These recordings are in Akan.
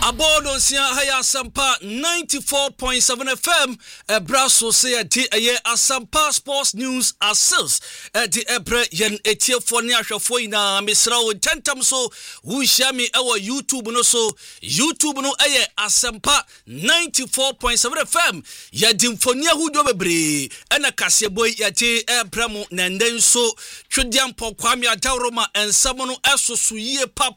Abodo sia haya Asampa 94.7 FM Brasso say di aye Asampa Sports News Assils di ebre yen etiefo ne ahwefo ina misra wo tentam so wo hia me ewo YouTube no so YouTube no aye Asampa 94.7 FM ya dimfoni ahudo bebre ena kaseboy ya ti ebramo nenden so twediam pokwame adawroma ensam no esoso yie pa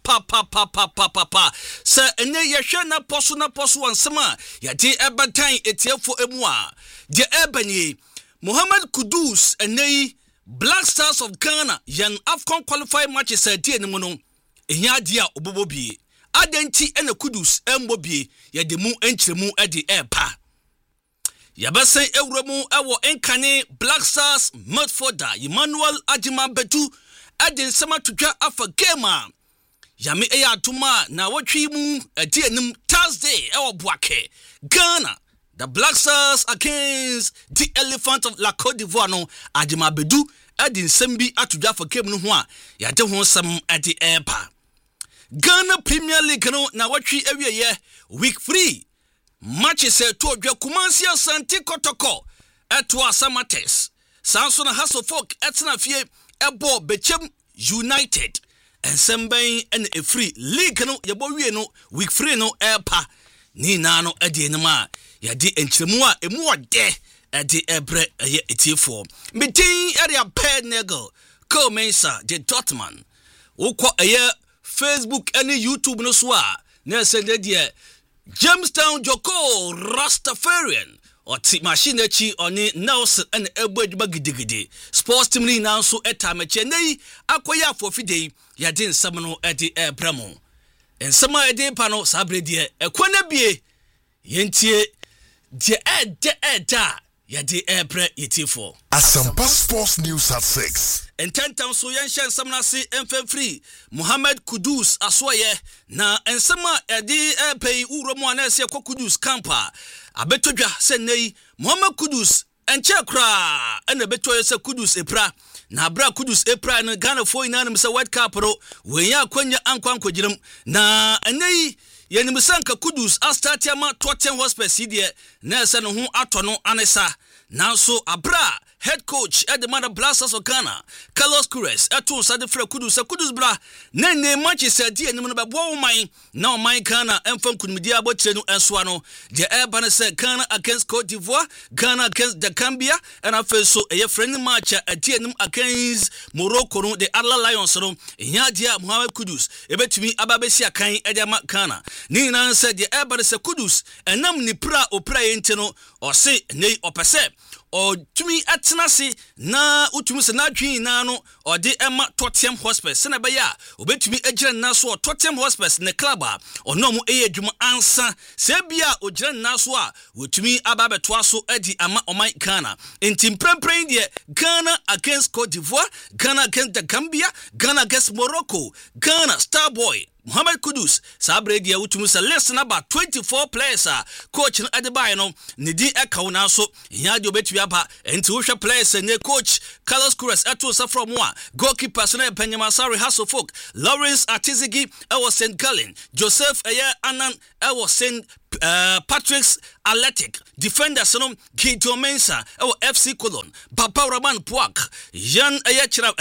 se enye yehwe na poso wansema yade ebadan etiefo emu a de ebanye Mohamed Kudus enei Black Stars of Ghana yan AFCON qualified matches adi enimu no ehia dia obobobie adenti ena Kudus embobie yade mu enkyeremu adi epa yabase ewremu ewo enkane Black Stars midfielder Emmanuel Ajima Betu adi nsema tudwa afa game Yami eya atuma na watwi mu adi enim Thursday ewo Boake Ghana the Black Stars against the Elephant of La Côte d'Ivoire no Ajima Bedu adi nsembi atudwa for game no ho a yade ho sam adi epa Ghana Premier League no na watwi awieye week 3 matches to odwa Kumasi Asante Kotoko eto Asamates sanso na Hasselhoff etna fie ebo Bechem United and Sembain and a free league no yabowie no week 3 no epa ni nano ade enema yade enchiremu a emu ode ade ebre eye etifo metin area Penegel Komensa de Dortmund ukọ eye Facebook and YouTube no so a na sende de Jamestown Joko Rastafarian Oti machine echi oni Nelson and Ebo Eduma gidigidi sports team ni na so etameche nei akoya afofide yade nsam no ede ebramo ensama ede pa no sabre de ekwana bie yentie de eda yade ebre yetifo Asampa Sports News at 6 ententam so yenhye nsam na se emfemfri Mohamed Kudus asoye na ensama ede epei uromu anase Kudus campa abetodwa se nei Mohamed Kudus enche kra ena betoye se Kudus epra na bra Kudus epra no Ghana fo inanum se World Cup ro wenya akwanya ankwankogirim na enei yenimsanka Kudus astatiama Tottenham Hotspur sidie na se no ho atono anesa nanso abra head coach at the Mother Blasters of Ghana Carlos Queiroz eto sade fra Kudus bra na ne Manchester die enim no bebo man na man Ghana emfam kunmidi abotire no enso ano de urban say Ghana against Cote d'Ivoire Ghana against the Gambia and afa so a friendly match at die enim against Morocco no the Atlas Lions no ehia dia Mohamed Kudus ebetumi ababesi akan ediama Ghana ni nan say de urban say Kudus enam ni pra opra yente no o se nei opese o tumi atenase na utumi se na dwen na no o de ema Tottenham Hotspur se na be ya obetumi agire na so Tottenham Hotspur ne club a ono mu eye dwuma ansa se bia ogire na so a wotumi ababeto aso adi ama oman Ghana entimprempren de Ghana against Cote d'Ivoire Ghana against the Gambia Ghana against Morocco Ghana Starboy Mohamed Kudus sabre dia utumu se list number 24 players coach no adebaye no ne di ekaw na so ya de obetui aba enti wo hwe players ne coach Carlos Queiroz eto sa from one goalkeeper so na Penyama Sari Hasselhoff Lawrence Atizigi ewo St Gallen Joseph Anan ewo St Patrick's Athletic defenders no Gideon Mensah ewo FC Cologne Papa Roman Puak Jan Ayachira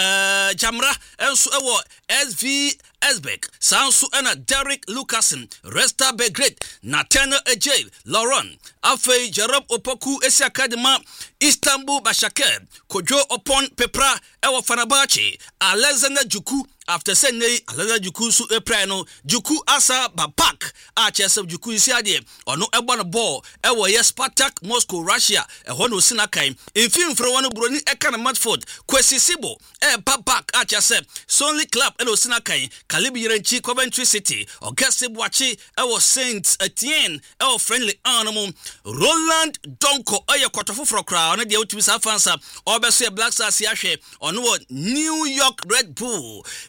Jamra enso ewo SV Esbeck Sansu ena Derek Lucasen Resta Belgrade Nathaniel Ejay Lauren Afei Jerome Opoku Esi Academy Istanbul Başakşehir Kojo Opon Pepra ewo Fenerbahçe Alexander Juku after Sunday Alexander Juku su eprano Juku asa Bapak achese Juku isi ade ono ebo no ball ewo Spartak Moscow Russia eho no sinakan infimfro wonu broni eka na Matford Kwesi Sibo Bapak achese Sonly Club eno sinakan Kalibi Yerenchi Coventry City Auguste Boachi ewo Saint Etienne ewo Friendly Animal Roland Donko eye kwatofofro kra ono de utumi sa fansa obeso Black Stars yahwe ono New York Red Bull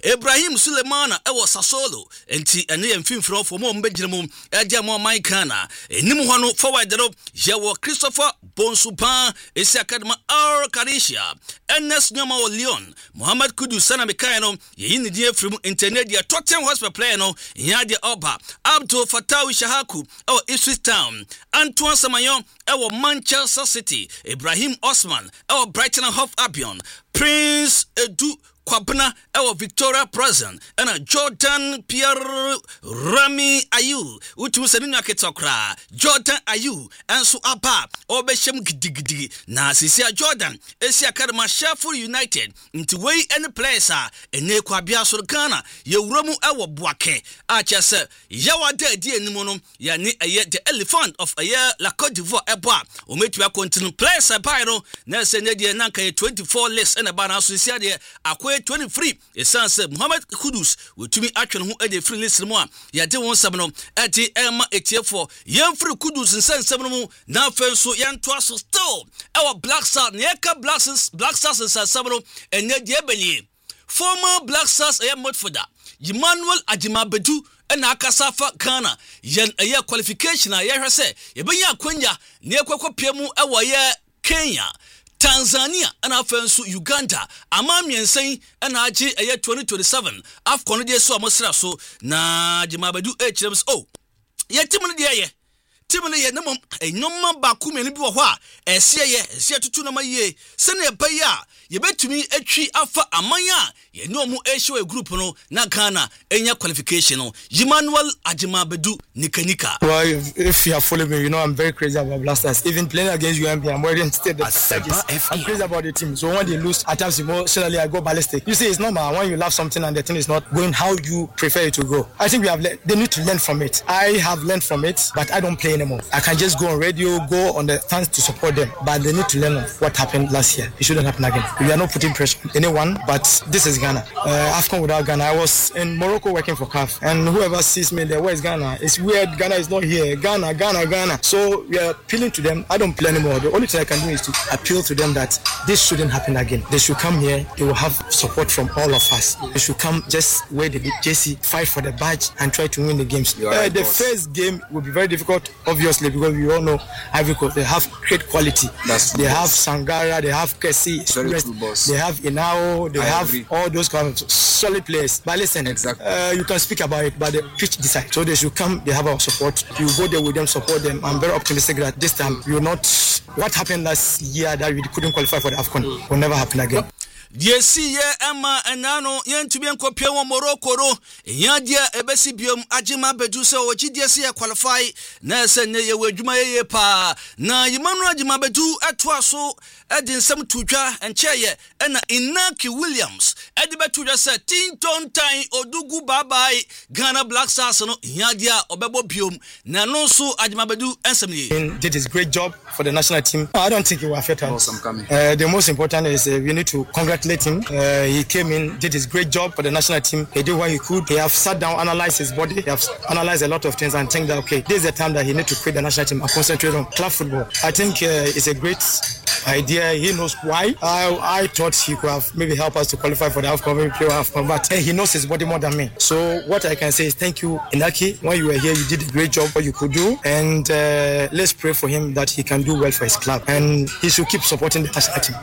Ibrahim Sulemana ewo Sassuolo enti ene ye mfimfiro fo mo mbegyina mu edia mo man kana enim ho no forward no yewo Christopher Bonsupan esi academy Al Karisha Enes Nyoma o Leon Mohamed Kudus sana mekan no ye ni die from Internedia Tottenham Hotspur player no Yadia Oba Abdul Fatawi Shahaku o Ipswich Town Antoine Samayon ewo Manchester City Ibrahim Osman ewo Brighton and Hove Albion Prince Edu Kwabena ewo Victoria Present and Jordan Pierre Rami Ayu utu seninu aketokra Jordan Ayu enso aba obeshem gidigidi na sisia Jordan esi academy Sheffield United nti wey any players a ene kwabia so Ghana ye wuramu ewo Boake a chese yawada adi enimu no ya ni the elephant of la Côte d'Ivoire eboa ometua continue players abairo na se ne de nanka 24 list and aba na so sisia de akwe 23 esanse Mohamed Kudus wetumi atwe ho ade free list mu a yade won sam no ati Emma etiefo yemfri Kudus nsensem no mu na afenso yanto aso still ewa Black Stars neka Black Stars nsensem no enye de ebeli former Black Stars midfielder Emmanuel Ajimabedu ena akasafa Ghana yen eye qualification a ye hwese yebenya akwanya ne ekwakwapemu ewa ye Kenya Tanzania and afensu Uganda amamiensen and aji 2027 afcon de so amosra so na Jimabedu HMS yetimne de ye timne ye namom enyoma ba kumeni bi wo ho a esie tutu na maye sene ebaya ye betumi atwi afa amanya ye no mu ehwe group no na Ghana enya qualification no Emmanuel Ajimabedu Nikanika. Well, if you have followed me, you know I'm very crazy about Blasters. Even playing against UMP, I'm already instead I'm crazy about the team. So when they lose, at times emotionally I go ballistic. You see, it's normal when you love something and the thing is not going how you prefer it to go. I think they need to learn from it. I have learned from it, but I don't play anymore. I can just go on radio, go on the fans to support them, but they need to learn what happened last year. It shouldn't happen again. We are not putting pressure on anyone, but this is Ghana. AFCON without Ghana. I was in Morocco working for CAF, and whoever sees me there, where is Ghana? It's weird. Ghana is not here. Ghana. So we are appealing to them. I don't play anymore. The only thing I can do is to appeal to them that this shouldn't happen again. They should come here. They will have support from all of us. They should come just wear the jersey, fight for the badge, and try to win the games. The first game will be very difficult, obviously, because we all know Ivory Coast. They have great quality. They have Sangara, they have Kessie, they have Inao, they have all those kind of solid players. But listen, you can speak about it, but the pitch decides. So they should come, they have our support. You go there with them, support them. I'm very optimistic that this time we will not. What happened last year that we couldn't qualify for the AFCON will never happen again. Yes, Emma and Nano, Yantubian Copio Morocco, Yadia Ebesi Bium, Ajimabedu, so GDSia qualify, Nasa Naya Jumaye Pa, Na Yamana Jimabedu, Atwaso, Edin Sam Tuja, and Cheye, and Inaki Williams, Edibetuja said, Tinton Time, Odugu Babai, Ghana Black Stars, Yadia, Obebo Bium, Nanoso, Ajimabedu, and Sammy. Did his great job for the national team. I don't think it will affect us. The most important is we need to congratulate him. He came in, did his great job for the national team. He did what he could. He have sat down, analyzed his body. He have analyzed a lot of things and think that, okay, this is the time that he need to quit the national team and concentrate on club football. I think it's a great idea. He knows why. I thought he could have maybe helped us to qualify for the AFCON, but he knows his body more than me. So what I can say is thank you, Inaki. When you were here, you did a great job, what you could do. And let's pray for him that he can do well for his club. And he should keep supporting the national team.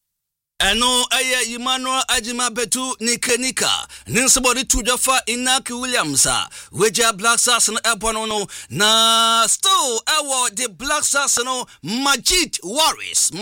Eno aye Emmanuel Ajimabedu Nikanika ninsabodi tujafa Inaki Williams weja Black Stars no ebono no na still the Black Stars no Majid Waris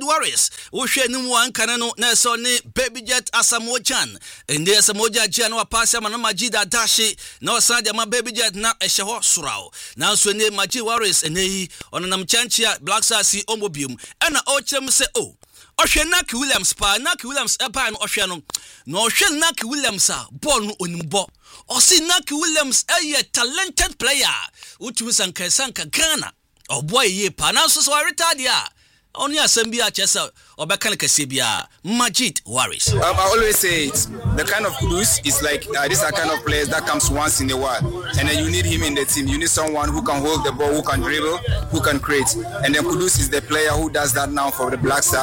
wo hwe ni mu ankane no na so ne Baby Jet Asamoah Gyan ende Asamoah Gyan no apase ma no Majid Adashi na osanja ma Baby Jet na ehye ho sorao na so ne Majid Waris eneyi onanam chanchia Black Stars omobium ena o kyerem se Naki Williams pa Naki Williams epa no ohwe no Naki Williams ball no onimbo si Naki Williams talented player utumi sanka Ghana boy ye pa na so retire dia only assembly chesa obeka na kase bia Majid Waris. I always say it, the kind of Kudus is like these are kind of players that comes once in a while, and then you need him in the team. You need someone who can hold the ball, who can dribble, who can create, and then Kudus is the player who does that now for the Black Star.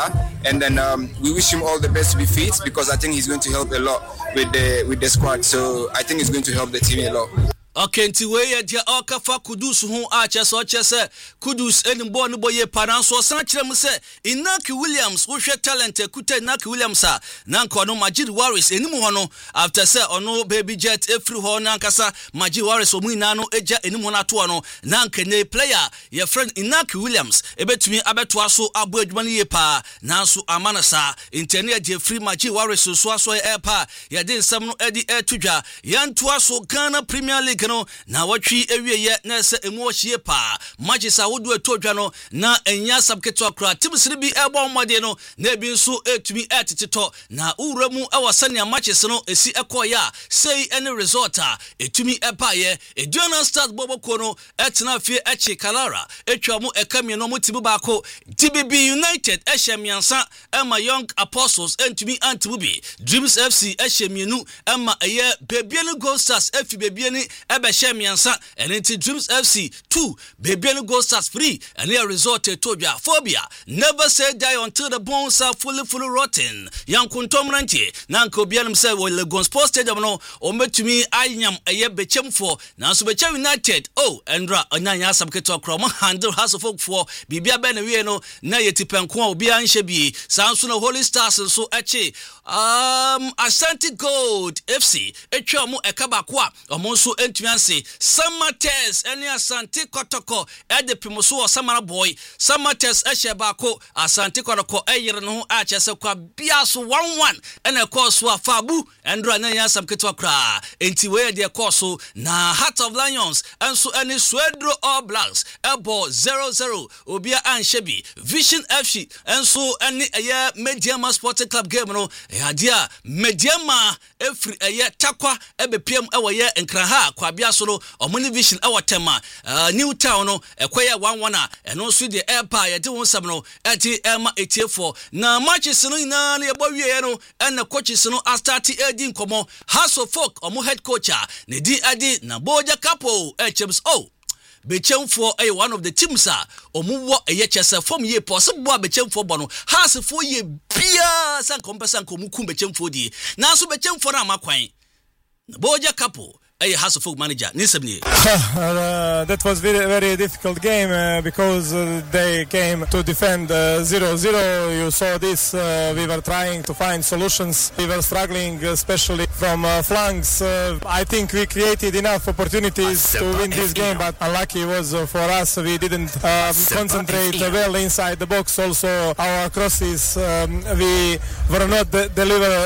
and then we wish him all the best to be fit, because I think he's going to help a lot with the squad. So I think it's going to help the team a lot. Okay, nti we ye dia okafa Kudus ho a chese Kudus enimbo no boye paranso san kire mu se Inaki Williams wo hwe talent ekuta Inaki Williams a na nko no Majid Waris enimu ho no after say ono baby jet efri ho na nkasa Majid Waris omu ina no eja enimu na to no na nkene player your friend Inaki Williams ebetumi abeto aso abo adwuma ne ye pa nanso amanasa interne je free Majid Waris so aso epa ye de nsam no edi etudwa yanto aso Ghana Premier League no na watwi ewieye na se emu ohie pa Manchester wodu etodwa no na enya sabketo akra timsiri bi ebo mmade no na ebi nso etumi eteteto na uremu awasane Manchester no esi ekoya sei any result a etumi epaye Eduana Stars boboko no etena fie echi Kalara etwa mu ekamie no mutibu baako DBB United ehemiansa ema Young Apostles entumi antibubi Dreams FC ehemienu ema eye Bebiani Gold Stars efi Bebiani Ebeshe miansa and Dreams FC 2 Bebiani Gold Stars 3 and a resort to Tobia phobia never say die until the bones are fully rotten. Young Kuntom Ranti Nanko Bianum said well Legon Sports Stadium no or met to me I am a ye bechem for Nansu Becha United Endra Ananya Sabketo Kroma handle House of Folk for Bibia Benevieno Nayeti Penqua Bian Shebi Samsuna Holy Stars and so Eche Asante Gold FC Echamu Ekabakwa Omonso Entmianse Samates Eni Asante Kotoko Ede Primoso Samara boy Samates Eshebako Asante Kotoko Eyere no achese kwa biaso 1-1 ene course wa Fabu Endra Nanya Sabketo Kra enti we de course na Heart of Lions enso eni Swedro All Blacks ebo 0-0 obia anshebi Vision FC enso eni eye Mediama Sporting Club game no Yadia Mediama efri eye takwa ebepiem ewoye enkraha kwa biaso no omoni Vision ewotema New Town no ekoye 1-1 a eno so de airpa ye de wonsam no eti ema etiefo na matches no ina na yebo wie no ena coaches no start edi nkomo House of Folk omo head coach ne di adi na Boja Capo James Bechemfo one of the teams omuwo chese form ye possible Bechemfo bono House for ye bia san kompesan komukum Bechemfo di na so Bechemfo na makwan Boja Capo House of Folk manager that was very difficult game because they came to defend 0-0. You saw this, we were trying to find solutions, we were struggling especially from flanks. I think we created enough opportunities to win this game, but unlucky was for us. We didn't concentrate well inside the box. Also our crosses, we were not deliver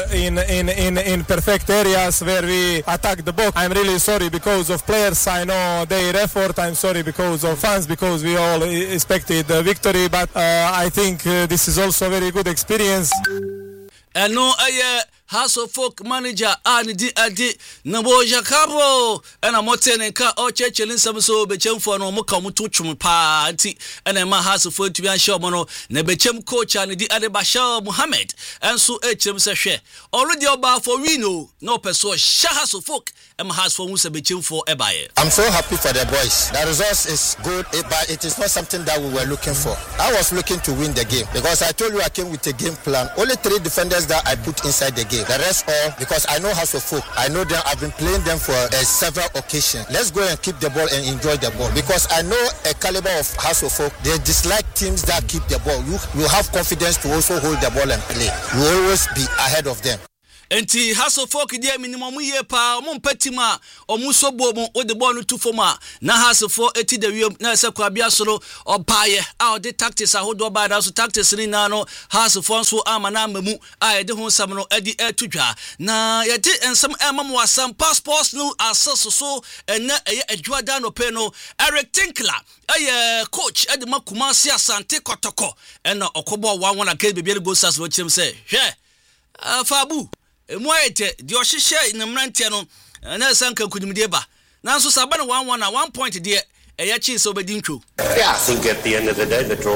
in perfect areas where we attack the box. I'm really sorry because of players, I know their effort. I'm sorry because of fans, because we all expected victory, but I think this is also a very good experience. And no, House of Folk manager Anidi Adi Naboja Cabo and a moten ka or chechelin some so bechem for no mukamu tuchum party and a House of Folk to be sure mono nebechem coach and the Adi Bashar Muhammad and so HM Sashe already about for Reno no person House of Folk and House for Musa bechem for Ebaye. I'm so happy for the boys. The result is good, but it is not something that we were looking for. I was looking to win the game because I told you I came with a game plan. Only 3 defenders that I put inside the game. The rest all because I know House of Folk. I know them. I've been playing them for several occasions. Let's go and keep the ball and enjoy the ball because I know a caliber of House of Folk. They dislike teams that keep the ball. You have confidence to also hold the ball and play. You will always be ahead of them. Enti House of Folk dia minimum ye pa omo mpatima omo sobo mo o de ball no tu foma na House of Folk eti de wiem na se kwa bia soro obaye a de tactics ahodo ba da so tactics ni na no House of Folk so ama na mamu a de ho sam no edi etudwa na ye de ensam emam wasam passports no assess so ene eye adwada no pe no Eric Tinkler coach edi makuma si Asante Kotoko ena okobo 1-1 aka Bebiani Gold Stars wo chim se hwe Fabu Moete, the Oshisha in the Mrantiano, and Sanka Kudimdeba. Now, so Sabana 1-1 at 1 point, dear, a yachi so bedinku. Yeah, I think at the end of the day, the draw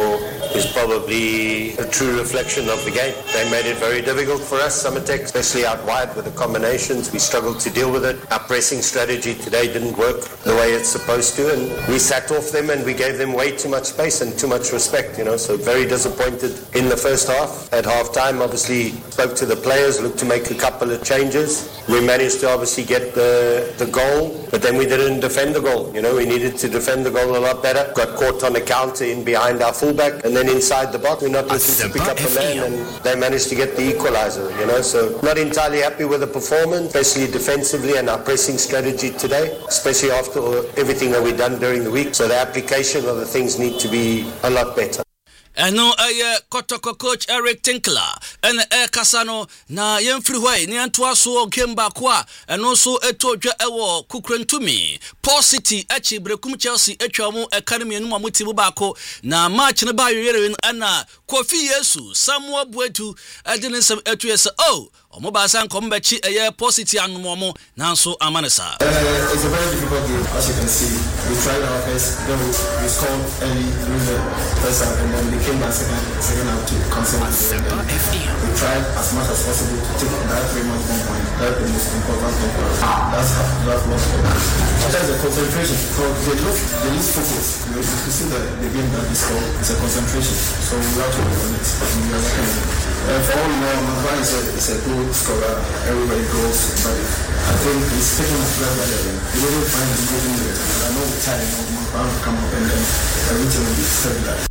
is probably a true reflection of the game. They made it very difficult for us, Summertech, especially out wide with the combinations. We struggled to deal with it. Our pressing strategy today didn't work the way it's supposed to, and we sat off them and we gave them way too much space and too much respect, so very disappointed in the first half. At half-time, obviously spoke to the players, looked to make a couple of changes. We managed to obviously get the goal, but then we didn't defend the goal. We needed to defend the goal a lot better. Got caught on a counter in behind our fullback, and then inside the box, we're not looking to pick up a man, and they managed to get the equalizer, so not entirely happy with the performance, especially defensively and our pressing strategy today, especially after everything that we've done during the week. So the application of the things need to be a lot better. And no, Kotoko coach Eric Tinkler and Kasano na yemfri hwai ni antoa so kemba kwa and also etoja ewo kukren to me Paul City echi brekum Chelsea etwa mu academy no mamuti bako na match ne ba yere na Kofi Yesu Samuel Buetu adine sem etu yes Omoba san kombechi Paul City anomo nanso amanesa. It's a very difficult game, as you can see. We tried our best, then we scored early during the first half, and then we came back second half to concentrate. We tried as much as possible to take that 3 months 1 point. That's the most important thing for us. That's what that's the concentration. So they lose focus. You see that the game that we score is a concentration. So we have to work on it. We are working on it. For all we know, Magwan is a good scorer. Everybody goes, but I think he's taking a flag that he didn't find his good in it. I know the time Magwan will come up and then everything will be stabilized.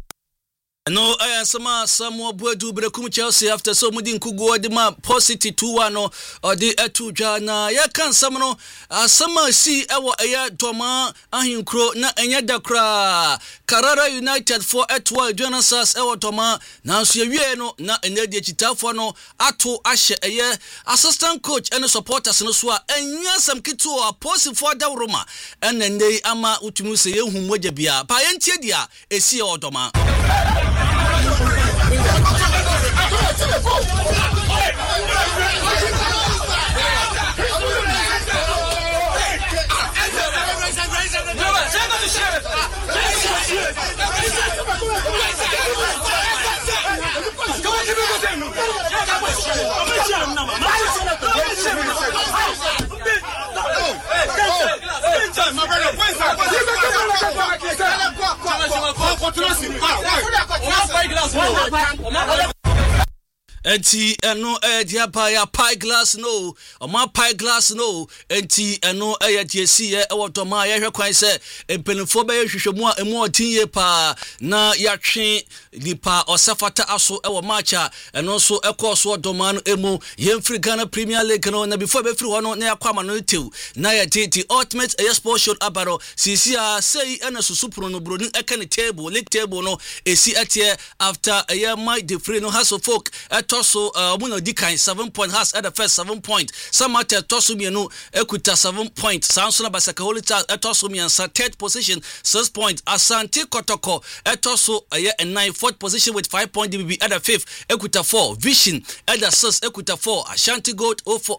No, I am Samuel Buedu brekum Chelsea after so mudi nkugo de ma Positive 2-1 or the etuja na ya kan samno asama si ewo eya doma ahinkro na enya dakra Carrara United for etwa Jonas ewo doma na so yewie no na enedi chitafo no ato ahye eye assistant coach and supporters no so a enya sam kito a Positive for da Roma enende ama utunu se yehu moja bia pa yentie dia esi ewo doma. Enti eno dia ya pie glass no o ma pie glass no enti eno JC e wotoma ya hwekwan se empenifo be hwehwemu a emu otinye pa na yatwe nipa osafata aso e wo matcha eno so ekoso odoma no emu yemfri Ghana Premier League no na before be free no na yakwama no tew na ya titi ultimate sport show abaro sisi a sei ena susupro no broni ekane table league table no esi atie after a year my the free no has of folk toso omuno dikan 7 point has at the first 7 point samate toso mienu ekuta 7 point sanso na basaka holita toso miensa third position 6 point Asante Kotoko toso a 9 fourth position with 5 point DBB at the 5th ekuta 4 Vision at the 6th ekuta 4 Ashanti Gold for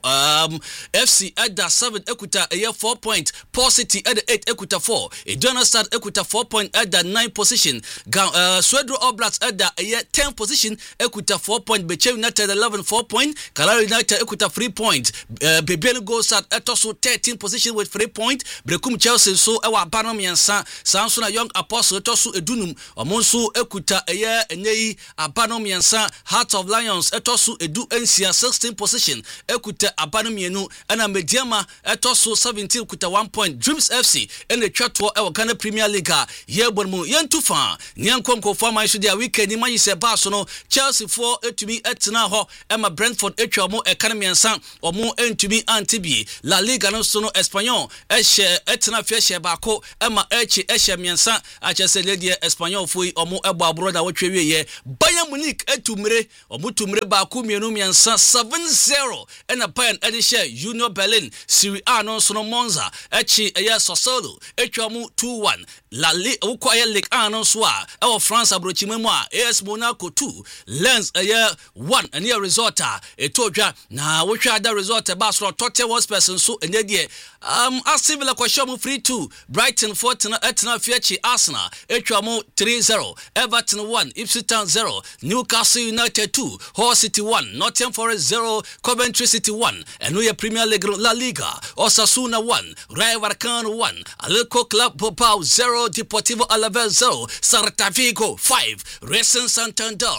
FC at the 7th ekuta a 4 point Paul City at the 8th ekuta 4 Idona Stad ekuta 4 point at the 9th position Swedro Oblats at the 10th position ekuta 4 point Beche United 11 4 point Carrara United ekuta 3 point Bebiano goes at etoso 13 position with 3 point Brekum Chelsea so ewa banom yansa sanso na Young Apostle etoso edunum omonso ekuta enei abanom yansa Heart of Lions etoso edu ensia 16 position ekuta abanom yenu ana Mediama etoso 17 ekuta 1 point Dreams FC ene twato ewa Ghana Premier League yebonmu yentufa nyankonko for my so dia weekend man yise baso no Chelsea for etumi etna ho ema Brentford etwa mo economy ansa omo entumi antibi La Liga no so no Espanyol ehye etna fiehye bako ema echi ehye miensa achese ledie Espanyol foi omo ebo abroda wo tweweye Bayern Munich etumre omo tumre bako mienu miensa 7-0 ena Bayern edishe Union Berlin Serie A no so no Monza echi Sassuolo etwa mo 2-1 La Ligue Ukoya Ligue 1 so a e France abrochime mu a AS Monaco 2 Lens 1 and here result etodwa na wo hwa da result ba so Tottenham Hotspur so enye de Aston Villa kwahye mu 3-2 Brighton 4 etna fiachi Arsenal etwa mu 3-0 Everton 1 Ipswich Town 0 Newcastle United 2 Hull City 1 Nottingham Forest 0 Coventry City 1 and we Premier League La Liga Osasuna 1 Rayo Vallecano 1 Atletico Club Bilbao 0 Deportivo Alaves 0 Celta Vigo 5 Racing Santander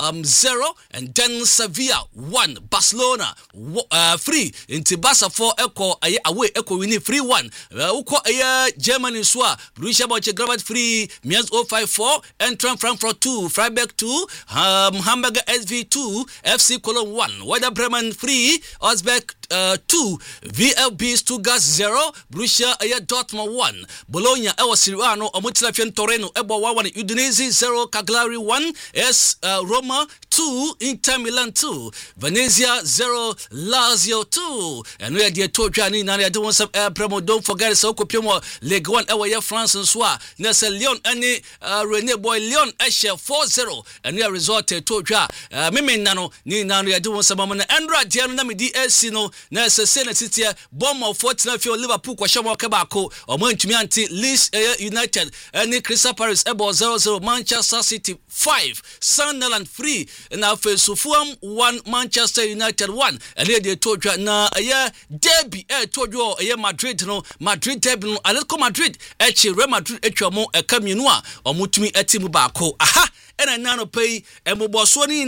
0 and then Sevilla 1 Barcelona 3 into Barca 4 away winning 3-1 Germany so Borussia Mönchengladbach 3 Mainz 054 Eintracht Frankfurt 2 Freiburg 2 Hamburger SV 2 FC Cologne 1 Werder Bremen 3 Augsburg 2 VfB Stuttgart 0 Borussia Dortmund 1 Bologna Serie A no Omutilafien Torino ebo 1 Udinese 0 Cagliari 1 Roma 2 Inter Milan 2 Venezia 0 Lazio 2 and we are the Tojani na dey want some promo. Don't forget so kopimo Ligue 1 ewe France and Soa Nese Lyon any René Boy Lyon Eshe 4-0 and we are result Toja mimi nano ni na dey want some na Andra Diano na me DSC no Nese Senate City bomb 14 for Liverpool kwa shamo kebako omontumi anti Leeds United any Crystal Palace ebo 0-0 Manchester City 5 Sunderland 3 na Fulham 1 Manchester United 1 and they Toja na derby Tojo Madrid no Madrid derby no Atletico Madrid Real Madrid etwamo ekaminu a omutumi etimu baako aha ena nano pay emboso ni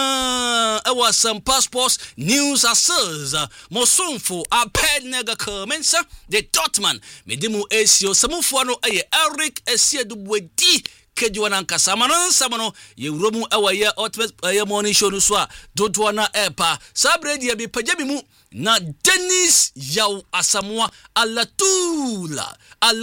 na ewa some passports news asses mosonfo aped nega commensa the Dortmund medimu esio samufo no Eric Esiedubuedi Kejuana nkasama samano ye romu ewa ultimate morning show no so a dodo na epa sabredi e bi pajabi mu na Dennis Yaw Asamoah Alatula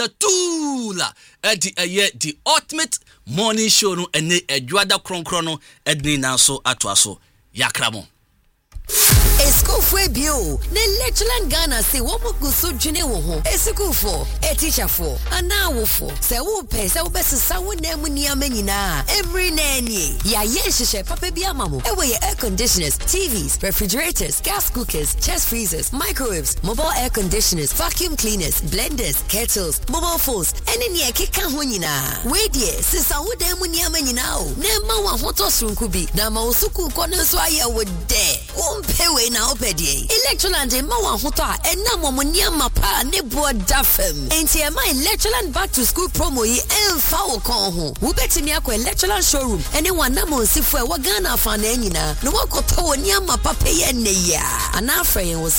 edi the ultimate morning show no ene edwada kronkron no edni nanso atoaso yakramo Escofwe bio ne Lectureland Ghana se wo muguso dwene wo ho esikufo teacher fo ana wofo se wo pe se wo besesa wo na mu niam nyina every nanny ya yenhyehyɛ papa bi amamo ewe ye air conditioners, TVs, refrigerators, gas cookers, chest freezers, microwaves, mobile air conditioners, vacuum cleaners, blenders, kettles, mobile phones ene ne ekeka ho nyina we die sesa wo da mu niam nyina o na ma wa hoto sunku bi na ma osuku ko ne so aye wo de Pewe na opedi Electroland ma wa hoto a ena momonia pa ne bo dafem enti e ma Electroland back to school promo yi emfa wo kon ho wo betimi akọ Electroland showroom ene wana mo sifo e wa Ghana fa na anyina no wakoto woni ama papa ye ne ya ana afre wo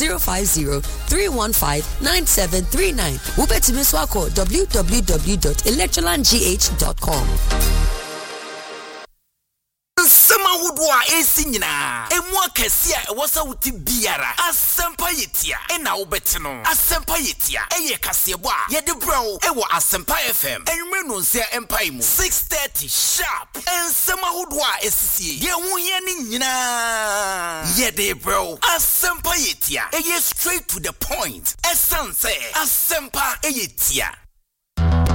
050-315-9739 wo betimi so akọ www.electrolandgh.com Sema wudwa esi nyina emu akese a ewosa wuti biara asempa yetia ena wobetino asempa yetia eye kasebo a yede brawo ewo asempa FM enwere no nsia empire mu 6:30 sharp ensema wudwa esisi ye hu ye ni nyina yede brawo asempa yetia eye straight to the point esanse asempa yetia